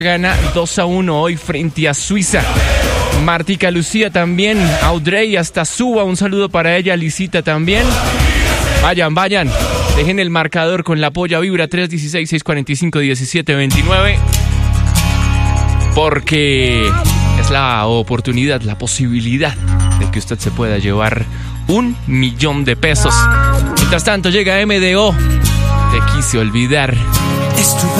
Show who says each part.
Speaker 1: Gana 2-1 hoy frente a Suiza. Martica Lucía también. Audrey hasta Suba. Un saludo para ella. Lisita también. Vayan. Dejen el marcador con la polla vibra 316-645-1729. Porque es la oportunidad, la posibilidad de que usted se pueda llevar 1.000.000 de pesos. Mientras tanto llega MDO. Te quise olvidar.